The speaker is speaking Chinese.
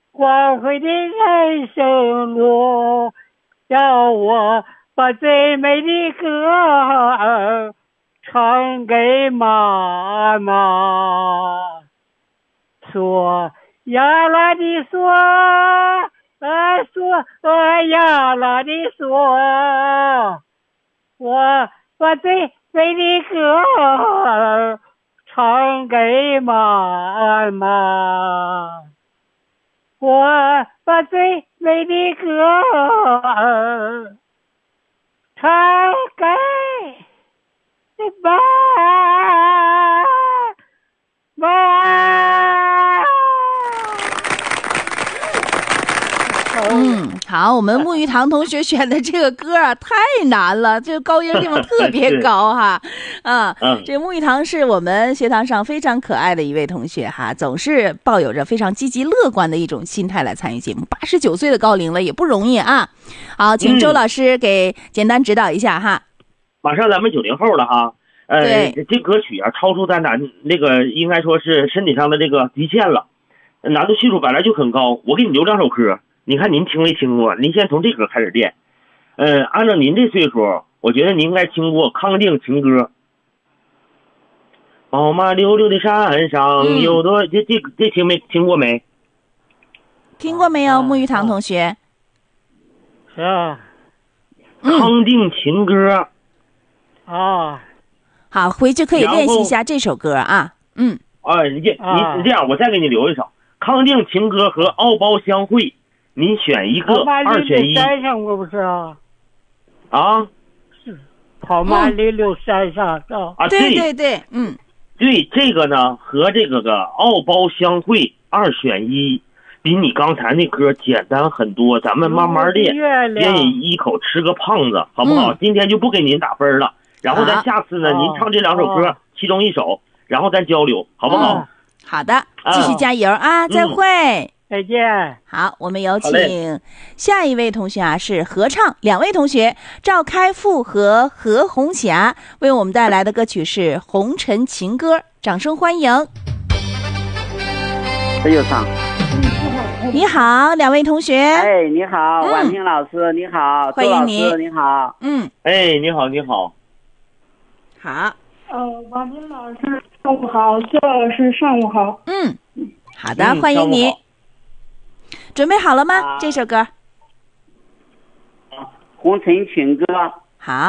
光辉的人生路，要我把最美的歌儿唱给妈妈。嗦呀啦的嗦，嗦呀啦的嗦，我把最美的歌儿唱给妈妈。我把最美的歌儿唱给妈妈。 好，我们木鱼堂同学选的这个歌啊，太难了，这个高音地方特别高哈。这木鱼堂是我们学堂上非常可爱的一位同学哈，总是抱有着非常积极乐观的一种心态来参与节目。89岁的高龄了，也不容易啊。好，请周老师给简单指导一下哈。 马上咱们90后了哈。这歌曲啊，超出咱那个应该说是身体上的这个极限了，难度系数本来就很高。我给你留2首歌，你看您听没听过？您先从这歌开始练。按照您这岁数，我觉得您应该听过《康定情歌》。宝马溜溜的山上有多，这听过没？ 听过没有，木鱼堂同学？ 是啊。 康定情歌。 好，回去可以练习一下这首歌啊。你这样，我再给你留一首《康定情歌》和《奥包相会》，你选一个，2选1。 山上我不是啊。 是跑马溜溜山上对， 对，这个呢和这个奥包相会2选1，比你刚才那歌简单很多。咱们慢慢练，别一口吃个胖子，好不好？今天就不给您打分了。然后咱下次呢，您唱这2首歌，其中1首，然后咱交流，好不好？ 好的，继续加油啊！再会， 再见。 好，我们有请下一位同学啊，是合唱2位同学赵开复和何红霞为我们带来的歌曲是《红尘情歌》，掌声欢迎。 又唱。 你好，2位同学。 你好，婉平老师，你好， 欢迎你， 你好。 你好，你好。 好。 婉平老师上午好，周老师上午好。 好的，欢迎你。准备好了吗？这首歌。 红尘情歌。 好。